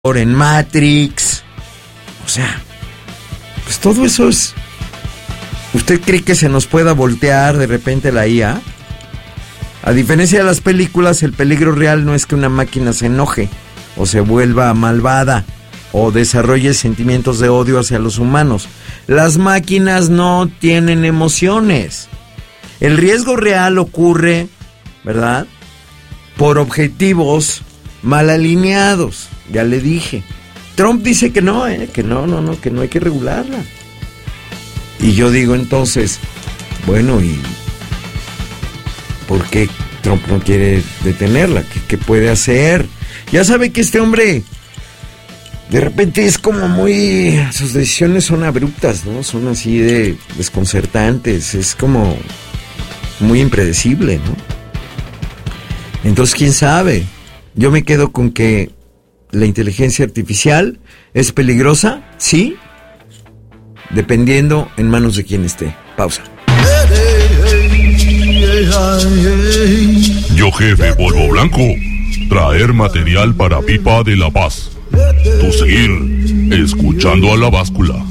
en Matrix. O sea, pues todo eso es... ¿Usted cree que se nos pueda voltear de repente la IA? A diferencia de las películas, el peligro real no es que una máquina se enoje, o se vuelva malvada, o desarrolle sentimientos de odio hacia los humanos. Las máquinas no tienen emociones. El riesgo real ocurre, ¿verdad?, por objetivos mal alineados. Ya le dije. Trump dice que no hay que regularla. Y yo digo entonces, bueno, ¿y por qué Trump no quiere detenerla? ¿Qué puede hacer? Ya sabe que este hombre de repente es como muy... Sus decisiones son abruptas, ¿no? Son así de desconcertantes. Es como muy impredecible, ¿no? Entonces, ¿quién sabe? Yo me quedo con que la inteligencia artificial es peligrosa, sí, dependiendo en manos de quién esté. Pausa. Yo, jefe Polvo Blanco, traer material para Pipa de la Paz. Tú seguir escuchando a la báscula.